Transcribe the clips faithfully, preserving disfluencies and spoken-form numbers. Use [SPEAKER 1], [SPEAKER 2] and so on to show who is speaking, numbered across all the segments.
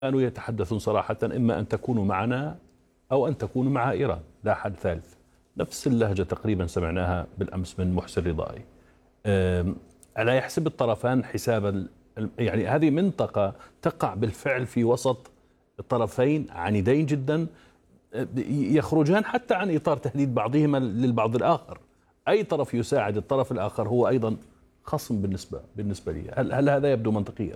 [SPEAKER 1] كانوا يتحدثون صراحة، إما أن تكونوا معنا أو أن تكونوا مع إيران، لا حل ثالث. نفس اللهجة تقريبا سمعناها بالأمس من محسن رضائي. ألا يحسب الطرفان حسابا؟ يعني هذه منطقة تقع بالفعل في وسط طرفين عنيدين جدا، يخرجان حتى عن إطار تهديد بعضهما للبعض الآخر. أي طرف يساعد الطرف الآخر هو أيضا خصم بالنسبة بالنسبة لي. هل, هل هذا يبدو منطقيا؟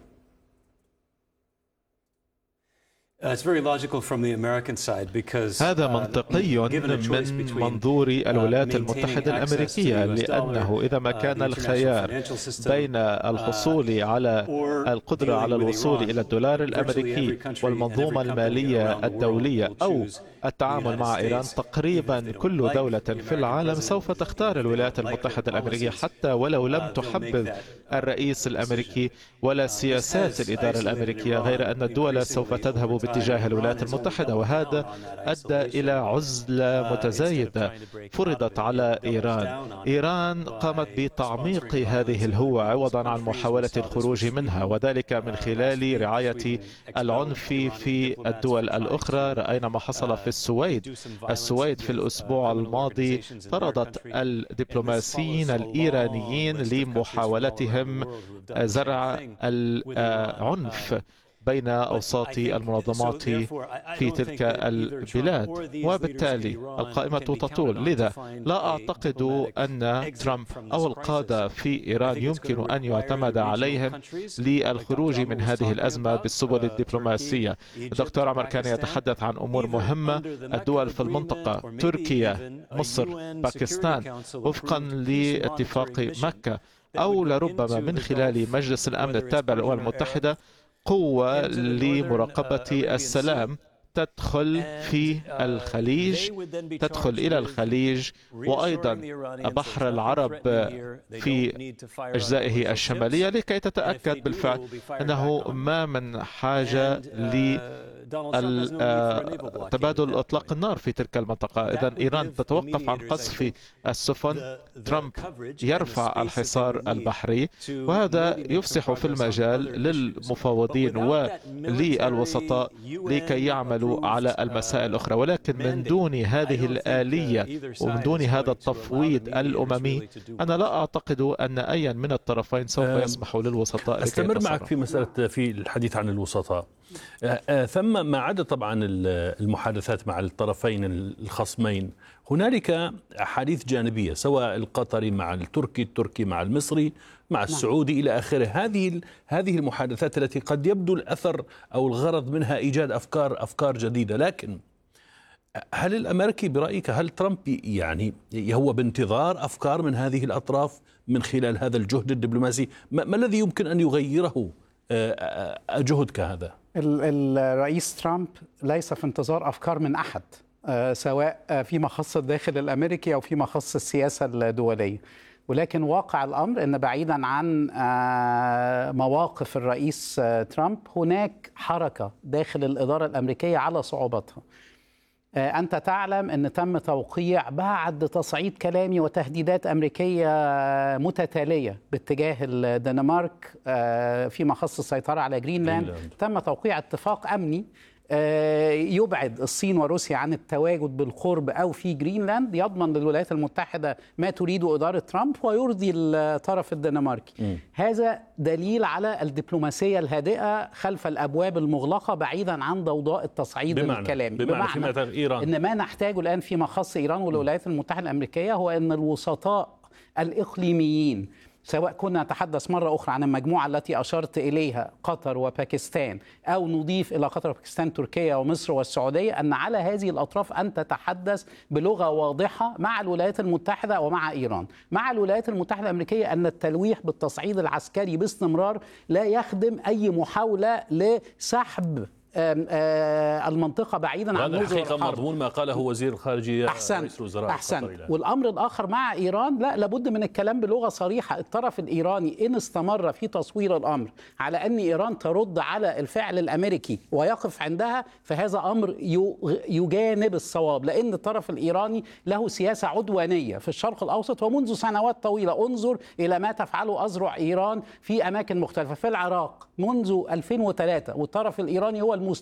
[SPEAKER 2] هذا منطقي من منظور الولايات المتحدة الأمريكية، لأنه إذا ما كان الخيار بين الحصول على القدرة على الوصول إلى الدولار الأمريكي والمنظومة المالية الدولية أو التعامل مع إيران، تقريبا كل دولة في العالم سوف تختار الولايات المتحدة الأمريكية، حتى ولو لم تحبذ الرئيس الأمريكي ولا سياسات الإدارة الأمريكية، غير أن الدول سوف تذهب باتجاه الولايات المتحدة، وهذا أدى إلى عزلة متزايدة فرضت على إيران. إيران قامت بتعميق هذه الهوة عوضا عن محاولة الخروج منها، وذلك من خلال رعاية العنف في الدول الأخرى. رأينا ما حصل في السويد. السويد في الأسبوع الماضي طردت الدبلوماسيين الإيرانيين لمحاولتهم زرع العنف بين أوساط المنظمات في تلك البلاد، وبالتالي القائمة تطول. لذا لا أعتقد أن ترامب أو القادة في إيران يمكن أن يعتمد عليهم للخروج من هذه الأزمة بالسبل الدبلوماسية. الدكتور عمر كان يتحدث عن أمور مهمة. الدول في المنطقة، تركيا، مصر، باكستان، وفقا لاتفاق مكة، أو لربما من خلال مجلس الأمن التابع للأمم المتحدة، قوة لمراقبة السلام تدخل في الخليج، تدخل إلى الخليج وأيضا بحر العرب في أجزائه الشمالية، لكي تتأكد بالفعل أنه ما من حاجة ل تبادل إطلاق النار في تلك المنطقة. إذن إيران تتوقف عن قصف السفن، ترامب يرفع الحصار البحري، وهذا يفسح في المجال للمفاوضين وللوسطاء لكي يعملوا على المسائل الأخرى. ولكن من دون هذه الآلية ومن دون هذا التفويض الأممي، أنا لا أعتقد أن أي من الطرفين سوف يسمح للوسطاء.
[SPEAKER 1] أستمر معك في مسألة في الحديث عن الوسطاء. ثم ما عدا طبعا المحادثات مع الطرفين الخصمين، هنالك أحاديث جانبية، سواء القطري مع التركي، التركي مع المصري، مع السعودي إلى آخره. هذه هذه المحادثات التي قد يبدو الأثر أو الغرض منها إيجاد أفكار أفكار جديدة. لكن هل الأمريكي برأيك، هل ترامب يعني هو بانتظار أفكار من هذه الأطراف من خلال هذا الجهد الدبلوماسي؟ ما, ما الذي يمكن أن يغيره جهد كهذا؟
[SPEAKER 3] الرئيس ترامب ليس في انتظار أفكار من أحد، سواء فيما خص الداخل الأمريكي أو فيما خص السياسة الدولية. ولكن واقع الأمر أن بعيدا عن مواقف الرئيس ترامب، هناك حركة داخل الإدارة الأمريكية على صعوبتها. أنت تعلم أن تم توقيع بعد تصعيد كلامي وتهديدات أمريكية متتالية باتجاه الدنمارك فيما خص السيطرة على جرينلاند، تم توقيع اتفاق أمني يبعد الصين وروسيا عن التواجد بالقرب أو في جرينلاند، يضمن للولايات المتحدة ما تريد إدارة ترامب ويرضي الطرف الدنماركي. م. هذا دليل على الدبلوماسية الهادئة خلف الأبواب المغلقة، بعيدا عن ضوضاء التصعيد
[SPEAKER 1] بمعنى
[SPEAKER 3] الكلامي.
[SPEAKER 1] بمعنى, بمعنى إيران.
[SPEAKER 3] إن ما نحتاجه الآن فيما خص إيران والولايات المتحدة الأمريكية هو أن الوسطاء الإقليميين، سواء كنا نتحدث مرة أخرى عن المجموعة التي أشرت إليها قطر وباكستان، أو نضيف إلى قطر وباكستان تركيا ومصر والسعودية، أن على هذه الأطراف أن تتحدث بلغة واضحة مع الولايات المتحدة ومع إيران. مع الولايات المتحدة الأمريكية أن التلويح بالتصعيد العسكري باستمرار لا يخدم أي محاولة لسحب المنطقة بعيدا عن نظر
[SPEAKER 1] حقيقة مضمون ما قاله وزير الخارجية رئيس الوزراء.
[SPEAKER 3] أحسن. والأمر الآخر مع إيران، لا لابد من الكلام بلغة صريحة. الطرف الإيراني إن استمر في تصوير الأمر على أن إيران ترد على الفعل الأمريكي ويقف عندها، فهذا أمر يجانب الصواب، لأن الطرف الإيراني له سياسة عدوانية في الشرق الأوسط ومنذ سنوات طويلة. انظر إلى ما تفعله أذرع إيران في أماكن مختلفة. في العراق منذ ألفين وثلاثة والطرف الإيراني هو